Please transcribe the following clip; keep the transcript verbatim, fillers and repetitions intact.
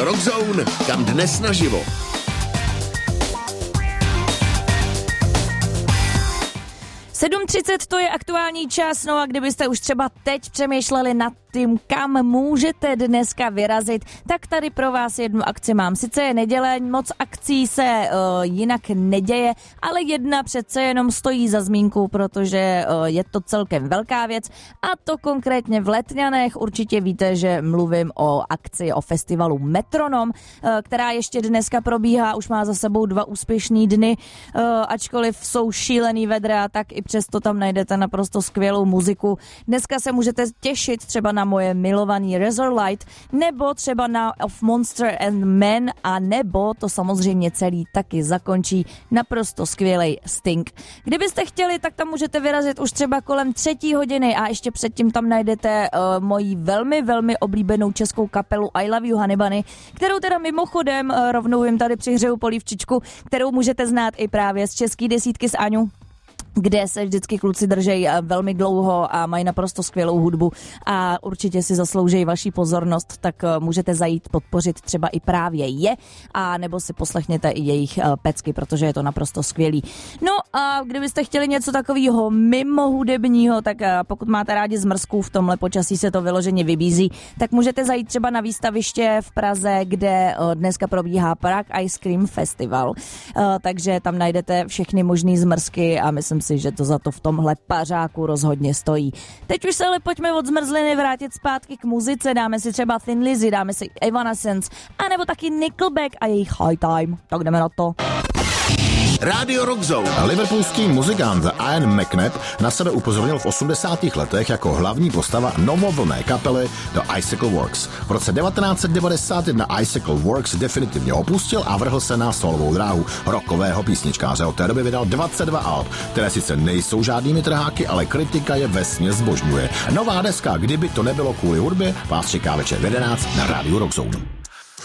Rockzone, kam dnes naživo. sedm třicet to je aktuální čas, no a kdybyste už třeba teď přemýšleli nad tím, kam můžete dneska vyrazit, tak tady pro vás jednu akci mám. Sice je neděle, moc akcí se uh, jinak neděje, ale jedna přece jenom stojí za zmínku, protože uh, je to celkem velká věc a to konkrétně v Letňanech. Určitě víte, že mluvím o akci, o festivalu Metronom, uh, která ještě dneska probíhá, už má za sebou dva úspěšný dny, uh, ačkoliv jsou šílený vedra, tak i přesto tam najdete naprosto skvělou muziku. Dneska se můžete těšit třeba na moje milovaný Razorlight, nebo třeba na Of Monster and Men, a nebo to samozřejmě celý taky zakončí naprosto skvělej Sting. Kdybyste chtěli, tak tam můžete vyrazit už třeba kolem třetí hodiny a ještě předtím tam najdete uh, moji velmi, velmi oblíbenou českou kapelu I Love You Honey Bunny, kterou teda mimochodem uh, rovnou jim tady přihřeju polívčičku, kterou můžete znát i právě z český desítky s Aňou, kde se vždycky kluci držejí velmi dlouho a mají naprosto skvělou hudbu a určitě si zasloužejí vaši pozornost, tak můžete zajít podpořit třeba i právě je, a nebo si poslechněte i jejich pecky, protože je to naprosto skvělý. No a kdybyste chtěli něco takového mimo hudebního, tak pokud máte rádi zmrzku, v tomhle počasí se to vyloženě vybízí, tak můžete zajít třeba na výstaviště v Praze, kde dneska probíhá Prague Ice Cream Festival, takže tam najdete všechny možný zmrzky a myslím si, že to za to v tomhle pařáku rozhodně stojí. Teď už se ale pojďme od zmrzliny vrátit zpátky k muzice, dáme si třeba Thin Lizzy, dáme si Evanescence, anebo taky Nickelback a jejich High Time. Tak jdeme na to. Rádio Rockzone. Liverpoolský muzikant Ian McNabb na sebe upozornil v osmdesátých letech jako hlavní postava novovolné kapely The Icicle Works. V roce devatenáct set devadesát jedna Icicle Works definitivně opustil a vrhl se na solovou dráhu rockového písničkáře. Od té doby vydal dvacet dva alb, které sice nejsou žádnými trháky, ale kritika je vesměs zbožňuje. Nová deska Kdyby to nebylo kvůli hudbě vás čeká večer v jedenáct na Rádiu Rockzone.